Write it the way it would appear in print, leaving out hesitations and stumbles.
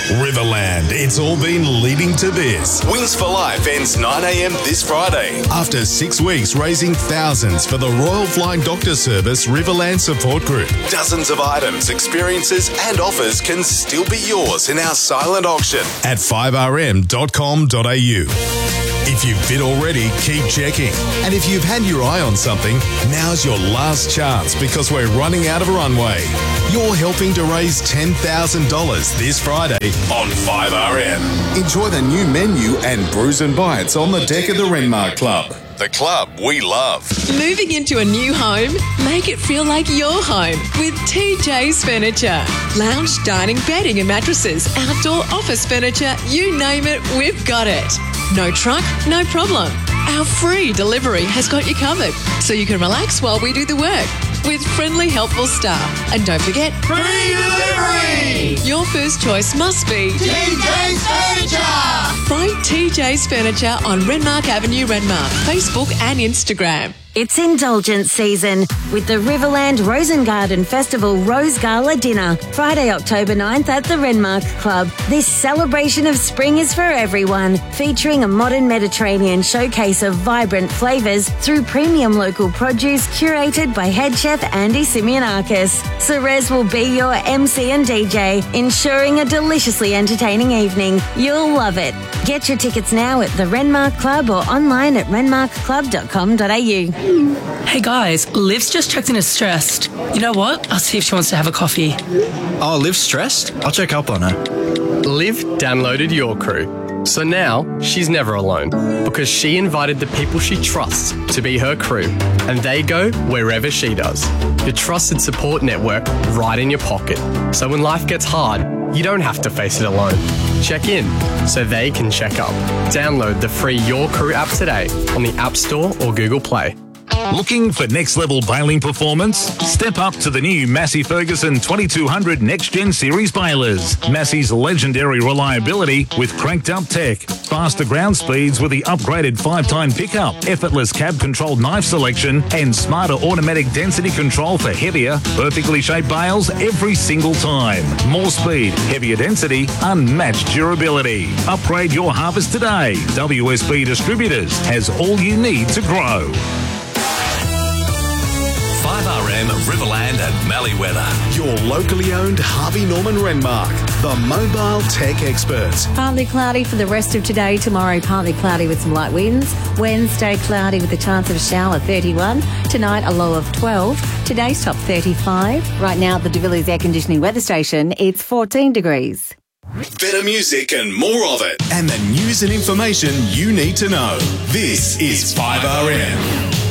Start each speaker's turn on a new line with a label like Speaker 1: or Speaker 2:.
Speaker 1: Riverland, it's all been leading to this. Wings for Life ends 9am this Friday. After 6 weeks raising thousands for the Royal Flying Doctor Service Riverland Support Group. Dozens of items, experiences and offers can still be yours in our silent auction at 5rm.com.au. If you've bid already, keep checking. And if you've had your eye on something, now's your last chance because we're running out of runway. You're helping to raise $10,000 this Friday on 5RM. Enjoy the new menu and brews and bites on the deck of the Renmark Club. The club we love.
Speaker 2: Moving into a new home? Make it feel like your home with TJ's Furniture. Lounge, dining, bedding and mattresses, outdoor office furniture, you name it, we've got it. No truck, no problem. Our free delivery has got you covered, so you can relax while we do the work with friendly, helpful staff. And don't forget,
Speaker 3: free delivery!
Speaker 2: Your first choice must be
Speaker 3: TJ's Furniture!
Speaker 2: Find TJ's Furniture on Renmark Avenue, Renmark, Facebook and Instagram.
Speaker 4: It's indulgence season with the Riverland Rosengarten Festival Rose Gala Dinner, Friday, October 9th at the Renmark Club. This celebration of spring is for everyone, featuring a modern Mediterranean showcase of vibrant flavours through premium local produce curated by head chef Andy Simeonakis. Cerez will be your MC and DJ, ensuring a deliciously entertaining evening. You'll love it. Get your tickets now at the Renmark Club or online at renmarkclub.com.au.
Speaker 5: Hey guys, Liv's just checked in as stressed. You know what? I'll see if she wants to have a coffee.
Speaker 6: Oh, Liv's stressed? I'll check up on her.
Speaker 7: Liv downloaded Your Crew. So now she's never alone because she invited the people she trusts to be her crew and they go wherever she does. Your trusted support network right in your pocket. So when life gets hard, you don't have to face it alone. Check in so they can check up. Download the free Your Crew app today on the App Store or Google Play.
Speaker 1: Looking for next-level baling performance? Step up to the new Massey Ferguson 2200 Next Gen Series balers. Massey's legendary reliability with cranked-up tech, faster ground speeds with the upgraded 5-time pickup, effortless cab-controlled knife selection, and smarter automatic density control for heavier, perfectly shaped bales every single time. More speed, heavier density, unmatched durability. Upgrade your harvest today. WSB Distributors has all you need to grow. 5RM, Riverland and Malleeweather. Your locally owned Harvey Norman Renmark, the mobile tech experts.
Speaker 8: Partly cloudy for the rest of today. Tomorrow, partly cloudy with some light winds. Wednesday, cloudy with a chance of a shower, 31. Tonight, a low of 12. Today's top, 35. Right now at the De Villiers Air Conditioning Weather Station, it's 14 degrees.
Speaker 1: Better music and more of it. And the news and information you need to know. This is 5RM.